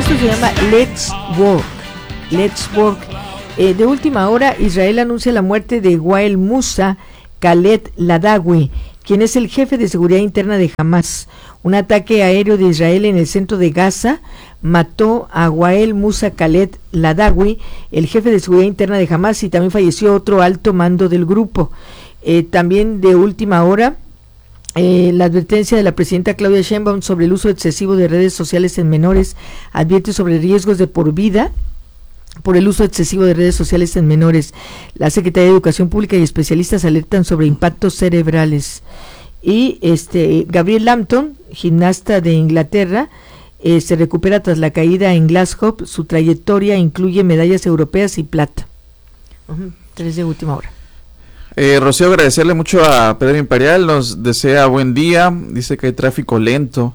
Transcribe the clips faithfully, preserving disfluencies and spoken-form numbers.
Esto se llama Let's Work. Let's Work. Eh, de última hora, Israel anuncia la muerte de Wael Musa Khaled Ladawi, quien es el jefe de seguridad interna de Hamas. Un ataque aéreo de Israel en el centro de Gaza mató a Wael Musa Khaled Ladawi, el jefe de seguridad interna de Hamas, y también falleció otro alto mando del grupo. Eh, también de última hora, eh, la advertencia de la presidenta Claudia Sheinbaum sobre el uso excesivo de redes sociales en menores advierte sobre riesgos de por vida por el uso excesivo de redes sociales en menores. La Secretaría de Educación Pública y especialistas alertan sobre impactos cerebrales. Y este Gabriel Lampton, gimnasta de Inglaterra, eh, se recupera tras la caída en Glasgow. Su trayectoria incluye medallas europeas y plata. Uh-huh. Tres de última hora. Eh, Rocío, agradecerle mucho a Pedro Imperial, nos desea buen día. Dice que hay tráfico lento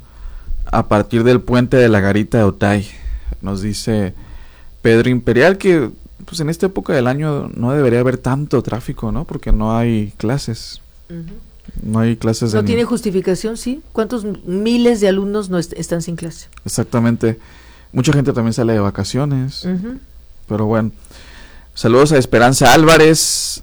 a partir del puente de la Garita de Otay. Nos dice Pedro Imperial que pues en esta época del año no debería haber tanto tráfico, ¿no? Porque no hay clases. Uh-huh. No hay clases. No en... tiene justificación, ¿sí? ¿Cuántos miles de alumnos no est- están sin clase? Exactamente. Mucha gente también sale de vacaciones. Uh-huh. Pero bueno. Saludos a Esperanza Álvarez.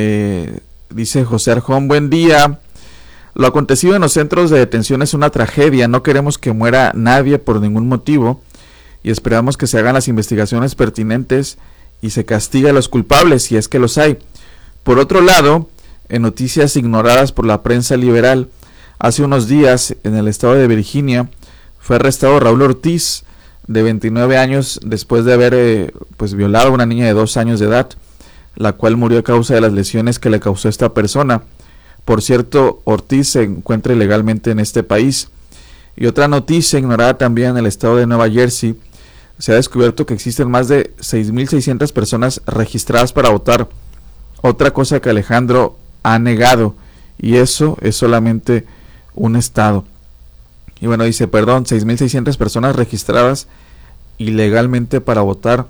Eh, dice José Arjón, buen día. Lo acontecido en los centros de detención es una tragedia. No queremos que muera nadie por ningún motivo. Y esperamos que se hagan las investigaciones pertinentes y se castigue a los culpables si es que los hay. Por otro lado, en noticias ignoradas por la prensa liberal, hace unos días en el estado de Virginia fue arrestado Raúl Ortiz, de veintinueve años, después de haber eh, pues violado a una niña de dos años de edad, la cual murió a causa de las lesiones que le causó esta persona. Por cierto, Ortiz se encuentra ilegalmente en este país. Y otra noticia ignorada también en el estado de Nueva Jersey, se ha descubierto que existen más de seis mil seiscientas personas registradas para votar. Otra cosa que Alejandro ha negado, y eso es solamente un estado. Y bueno, dice, perdón, seis mil seiscientas personas registradas ilegalmente para votar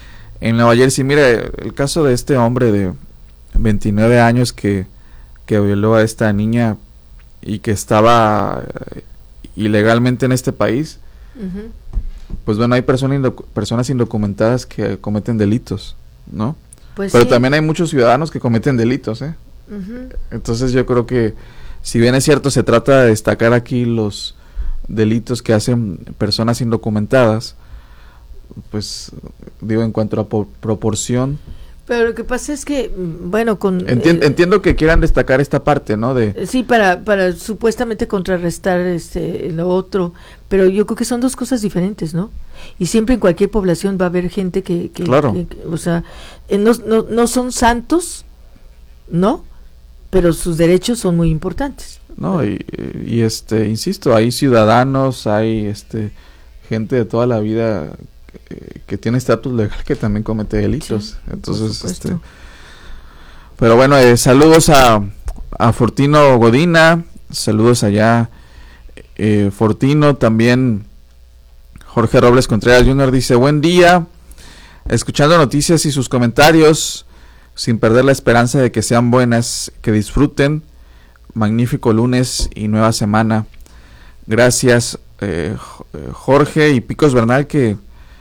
en Nueva Jersey. Mire, el caso de este hombre de veintinueve años que, que violó a esta niña y que estaba ilegalmente en este país. Uh-huh. Pues bueno, hay personas, indoc- personas indocumentadas que cometen delitos, ¿no? Pues Pero sí. También hay muchos ciudadanos que cometen delitos, ¿eh? Uh-huh. Entonces yo creo que, si bien es cierto, se trata de destacar aquí los delitos que hacen personas indocumentadas, pues digo, en cuanto a po- proporción... Pero lo que pasa es que, bueno, con... Entien- eh, entiendo que quieran destacar esta parte, ¿no? De Sí, para para supuestamente contrarrestar este lo otro, pero yo creo que son dos cosas diferentes, ¿no? Y siempre en cualquier población va a haber gente que... que claro. Que, que, o sea, eh, no, no, no son santos, ¿no? Pero sus derechos son muy importantes. No, y, y este, insisto, hay ciudadanos, hay este gente de toda la vida... que tiene estatus legal que también comete delitos. Sí, entonces este pero bueno, eh, saludos a, a Fortino Godina, saludos allá eh, Fortino, también Jorge Robles Contreras junior dice buen día, escuchando noticias y sus comentarios sin perder la esperanza de que sean buenas, que disfruten, magnífico lunes y nueva semana. Gracias eh, Jorge. Y Picos Bernal, que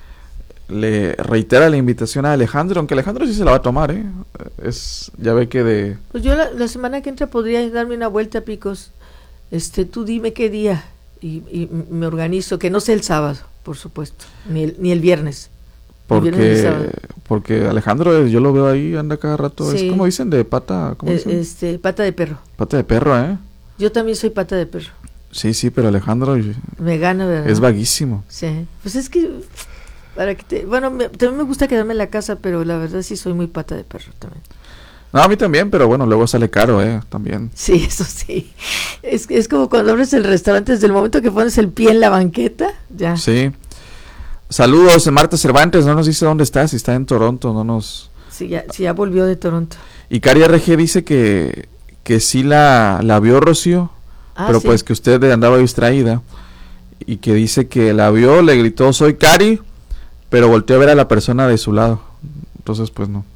le reitera la invitación a Alejandro, aunque Alejandro sí se la va a tomar, ¿eh? Es, ya ve que de... Pues yo la, la semana que entra podría darme una vuelta, Picos. Este, tú dime qué día y, y me organizo, que no sea el sábado, por supuesto, ni el, ni el viernes. Porque, el viernes ni sábado. Porque Alejandro, yo lo veo ahí, anda cada rato, sí. Es como dicen, de pata, ¿cómo dicen? Este, pata de perro. Pata de perro, ¿eh? Yo también soy pata de perro. Sí, sí, pero Alejandro... Me gana, ¿verdad? Es vaguísimo. Sí, pues es que... Para que te, bueno, me, también me gusta quedarme en la casa, pero la verdad sí soy muy pata de perro también. No, a mí también, pero bueno, luego sale caro, ¿eh? También. Sí, eso sí. Es, es como cuando abres el restaurante, desde el momento que pones el pie en la banqueta, ya. Sí. Saludos, Marta Cervantes, no nos dice dónde está, si está en Toronto, no nos... Sí, ya, sí, ya volvió de Toronto. Y Cari R G dice que, que sí la, la vio, Rocío, ah, pero sí. Pues que usted andaba distraída, y que dice que la vio, le gritó, soy Cari, pero volteó a ver a la persona de su lado. Entonces, pues no.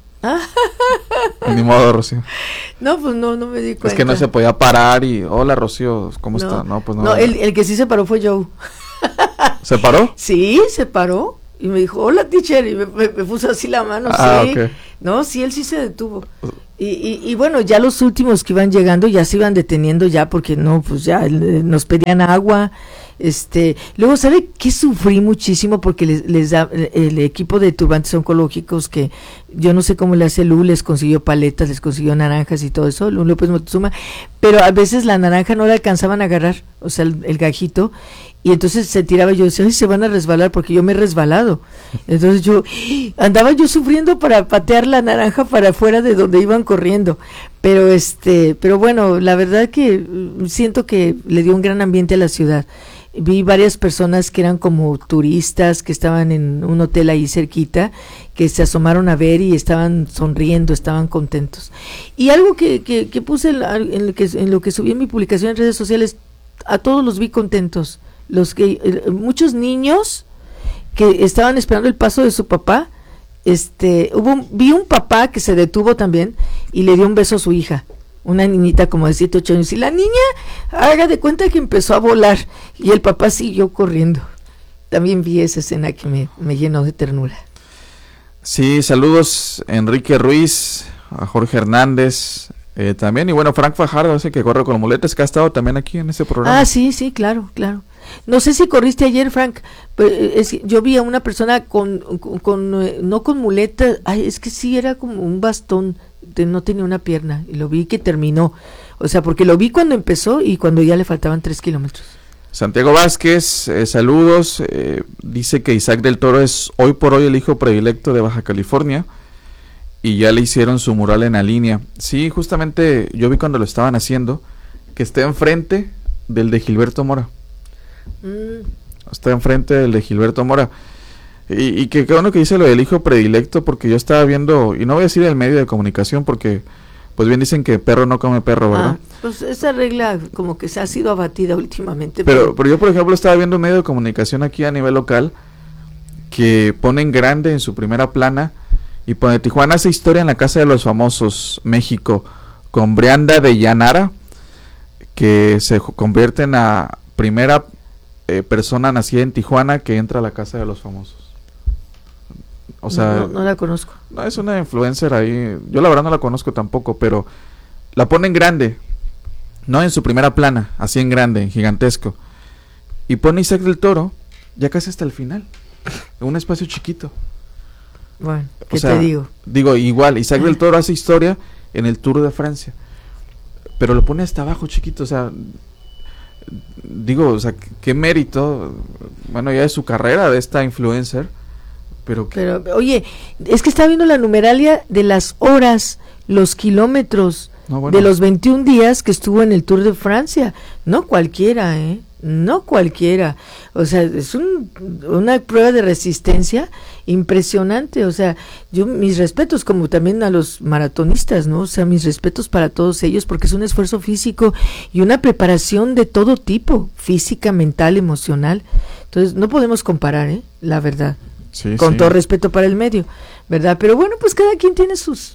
Ni modo, Rocío. No, pues no, no me di cuenta. Es que no se podía parar y, hola, Rocío, ¿cómo no, está? No, pues no. No, el, el que sí se paró fue Joe. ¿Se paró? Sí, se paró. Y me dijo, hola, teacher, y me, me, me puso así la mano, ah, sí. Okay. No, sí, él sí se detuvo. Y, y, y bueno, ya los últimos que iban llegando ya se iban deteniendo ya, porque no, pues ya eh, nos pedían agua. Este, luego, ¿sabe qué sufrí muchísimo? Porque les, les da el equipo de turbantes oncológicos, que yo no sé cómo le hace Lu, les consiguió paletas, les consiguió naranjas y todo eso, Lu López Moctezuma, pero a veces la naranja no la alcanzaban a agarrar, o sea, el, el gajito, y entonces se tiraba, yo decía, ay, se van a resbalar, porque yo me he resbalado. Entonces yo, andaba yo sufriendo para patear la naranja para afuera de donde iban corriendo. Pero este, pero bueno, la verdad que siento que le dio un gran ambiente a la ciudad. Vi varias personas que eran como turistas, que estaban en un hotel ahí cerquita, que se asomaron a ver y estaban sonriendo, estaban contentos. Y algo que, que, que puse en, la, en, lo que, en lo que subí en mi publicación en redes sociales, a todos los vi contentos. Los que eh, muchos niños que estaban esperando el paso de su papá, este, hubo un, vi un papá que se detuvo también y le dio un beso a su hija, una niñita como de siete, ocho años, y la niña haga de cuenta que empezó a volar y el papá siguió corriendo. También vi esa escena que me, me llenó de ternura. Sí, saludos Enrique Ruiz, a Jorge Hernández, eh, también, y bueno, Frank Fajardo, ese que corre con muletas, que ha estado también aquí en este programa. Ah, sí, sí, claro, claro. No sé si corriste ayer, Frank, pero es, yo vi a una persona con, con, con eh, no con muletas, ay, es que sí, era como un bastón, de, no tenía una pierna, y lo vi que terminó, o sea, porque lo vi cuando empezó y cuando ya le faltaban tres kilómetros. Santiago Vázquez, eh, saludos, eh, dice que Isaac del Toro es hoy por hoy el hijo predilecto de Baja California, y ya le hicieron su mural en la línea. Sí, justamente yo vi cuando lo estaban haciendo, que está enfrente del de Gilberto Mora. Mm. Está enfrente del de Gilberto Mora. Y, y que qué bueno que dice lo del hijo predilecto, porque yo estaba viendo, y no voy a decir el medio de comunicación, porque pues bien dicen que perro no come perro, ¿verdad? Ah, pues esa regla como que se ha sido abatida últimamente. Pero, pero, pero yo, por ejemplo, estaba viendo un medio de comunicación aquí a nivel local, que ponen grande en su primera plana, y pone: Tijuana hace historia en la Casa de los Famosos, México, con Brianda de Llanara, que se convierte en la primera eh, persona nacida en Tijuana que entra a la Casa de los Famosos. O sea, no, no, no la conozco. No, es una influencer ahí, yo la verdad no la conozco tampoco, pero la ponen grande, no en su primera plana, así en grande, en gigantesco, y pone Isaac del Toro ya casi hasta el final, en un espacio chiquito. Bueno, ¿qué o sea, te digo? Digo, igual, Isaac del Toro hace historia en el Tour de Francia, pero lo pone hasta abajo chiquito, o sea, digo, o sea, qué mérito, bueno, ya de su carrera de esta influencer, pero, pero oye, es que está viendo la numeralia de las horas, los kilómetros, no, bueno, de los veintiún días que estuvo en el Tour de Francia, no cualquiera, ¿eh? No cualquiera, o sea, es un, una prueba de resistencia impresionante, o sea, yo mis respetos, como también a los maratonistas, ¿no? O sea, mis respetos para todos ellos, porque es un esfuerzo físico y una preparación de todo tipo, física, mental, emocional, entonces no podemos comparar, ¿eh? La verdad, sí, con sí. todo respeto para el medio, ¿verdad? Pero bueno, pues cada quien tiene sus...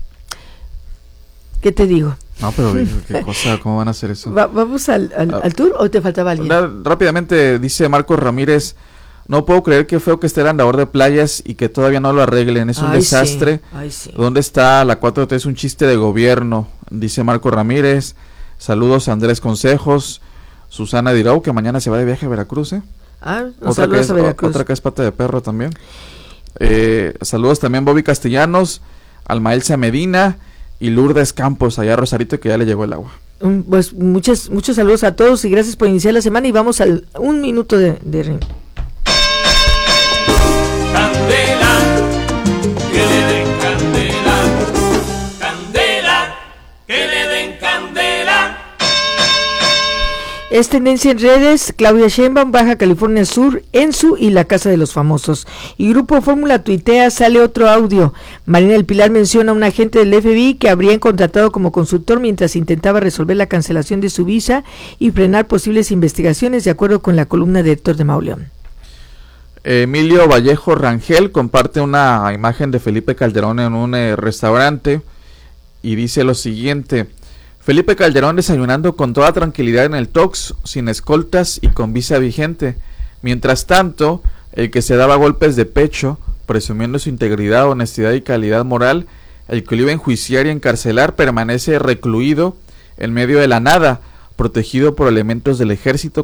¿Qué te digo? No, pero qué cosa, ¿cómo van a hacer eso? Va, ¿Vamos al, al, al tour o te faltaba alguien? Rápidamente dice Marcos Ramírez: no puedo creer que feo que esté el andador de playas y que todavía no lo arreglen, es un ay, desastre. Sí. Ay, sí. ¿Dónde está la cuatro T? Es un chiste de gobierno, dice Marcos Ramírez. Saludos a Andrés Consejos. Susana Dirau, que mañana se va de viaje a Veracruz, ¿eh? Ah, otra que, es, a Veracruz. otra que es pata de perro también. Eh, saludos también Bobby Castellanos, Almaelsa Medina y Lourdes Campos, allá a Rosarito, que ya le llegó el agua. Um, pues muchas, muchos saludos a todos y gracias por iniciar la semana, y vamos al un minuto de, de ring. Candela, que le den candela, candela, que le den candela. Es tendencia en redes: Claudia Sheinbaum, Baja California Sur, Ensu y la Casa de los Famosos. Y Grupo Fórmula tuitea, sale otro audio. Marina del Pilar menciona a un agente del F B I que habrían contratado como consultor mientras intentaba resolver la cancelación de su visa y frenar posibles investigaciones, de acuerdo con la columna de Héctor de Mauleón. Emilio Vallejo Rangel comparte una imagen de Felipe Calderón en un eh, restaurante y dice lo siguiente: Felipe Calderón desayunando con toda tranquilidad en el Tox, sin escoltas y con visa vigente. Mientras tanto, el que se daba golpes de pecho, presumiendo su integridad, honestidad y calidad moral, el que lo iba a enjuiciar y encarcelar, permanece recluido en medio de la nada, protegido por elementos del ejército